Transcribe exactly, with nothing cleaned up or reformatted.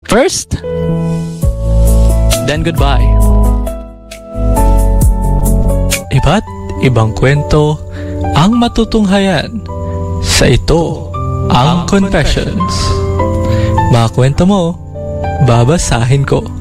First, then goodbye. Iba't ibang kwento ang matutunghayan sa ito ang Confessions. Mga kwento mo, babasahin ko.